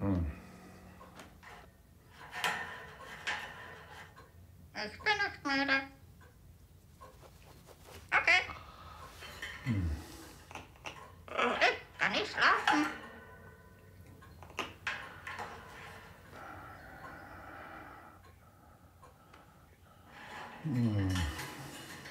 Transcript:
Ich bin nicht müde. Okay. Ich kann nicht schlafen. Hm.